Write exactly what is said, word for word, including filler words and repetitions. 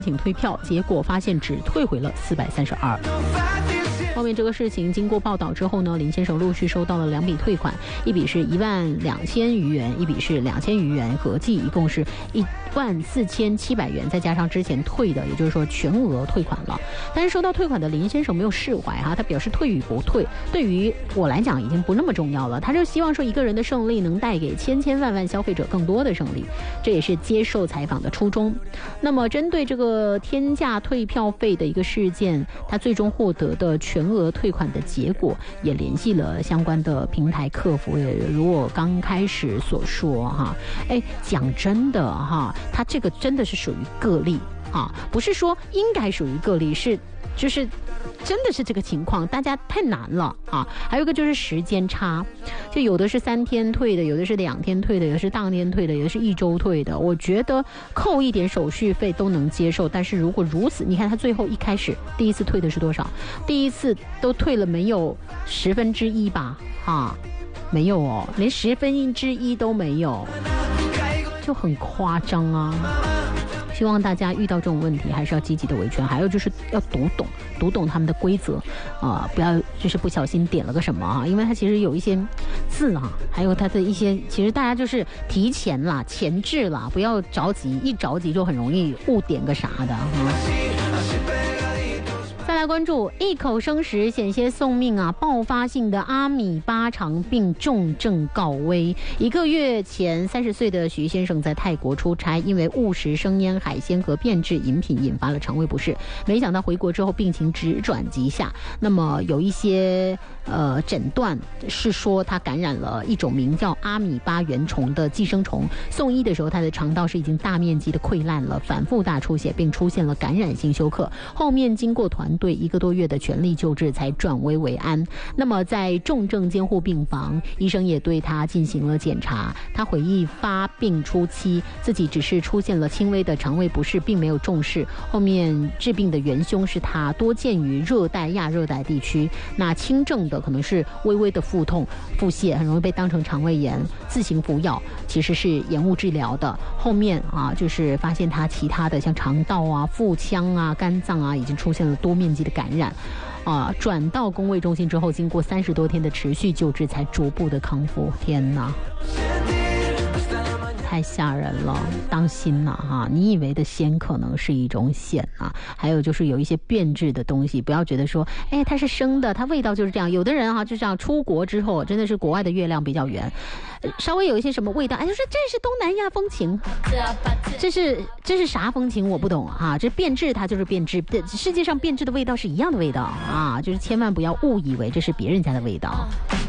请退票，结果发现只退回了四百三十二。后面这个事情经过报道之后呢，林先生陆续收到了两笔退款，一笔是一万两千余元，一笔是两千余元，合计一共是一万四千七百元，再加上之前退的，也就是说全额退款了。但是收到退款的林先生没有释怀哈，他表示退与不退，对于我来讲已经不那么重要了。他就希望说一个人的胜利能带给千千万万消费者更多的胜利，这也是接受采访的初衷。那么针对这个天价退票费的一个事件，他最终获得的全额退款的结果，也联系了相关的平台客服。也如我刚开始所说哈，哎，讲真的哈，他这个真的是属于个例啊，不是说应该属于个例，是就是真的是这个情况，大家太难了啊！还有一个就是时间差，就有的是三天退的，有的是两天退的，有的是当天退的，有的是一周退的。我觉得扣一点手续费都能接受，但是如果如此，你看他最后一开始第一次退的是多少？第一次都退了没有十分之一吧？啊，没有哦，连十分之一都没有，就很夸张啊！希望大家遇到这种问题还是要积极的维权，还有就是要读懂读懂他们的规则啊、呃，不要就是不小心点了个什么啊，因为它其实有一些字啊，还有它的一些，其实大家就是提前啦、前置啦，不要着急，一着急就很容易误点个啥的啊。再来关注一口生食险些送命啊！爆发性的阿米巴肠病重症告危。一个月前，三十岁的徐先生在泰国出差，因为误食生腌海鲜和变质饮品，引发了肠胃不适。没想到回国之后病情直转急下。那么有一些呃诊断是说他感染了一种名叫阿米巴原虫的寄生虫。送医的时候，他的肠道是已经大面积的溃烂了，反复大出血，并出现了感染性休克。后面经过团对一个多月的全力救治才转危为安。那么在重症监护病房，医生也对他进行了检查。他回忆发病初期自己只是出现了轻微的肠胃不适，并没有重视。后面治病的元凶是他多见于热带亚热带地区，那轻症的可能是微微的腹痛腹泻，很容易被当成肠胃炎，自行服药其实是延误治疗的。后面啊就是发现他其他的像肠道啊腹腔啊肝脏啊已经出现了多面积的感染啊，转到公卫中心之后，经过三十多天的持续救治，才逐步的康复。天哪，太吓人了，当心呐、啊、哈！你以为的鲜可能是一种险啊。还有就是有一些变质的东西，不要觉得说，哎，它是生的，它味道就是这样。有的人哈、啊，就这样出国之后，真的是国外的月亮比较圆，稍微有一些什么味道，哎，就说这是东南亚风情，这是这是啥风情我不懂啊。这变质它就是变质，世界上变质的味道是一样的味道啊，就是千万不要误以为这是别人家的味道。